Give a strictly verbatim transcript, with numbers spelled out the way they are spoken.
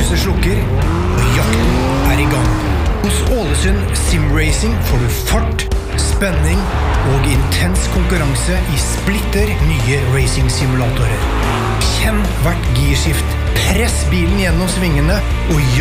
Lyset slukker, og jakten er i gang. Hos Ålesund Simracing får du fart, spenning og intens konkurranse i splitter nye racing-simulatorer. Kjenn hvert girskift, press bilen gjennom svingene og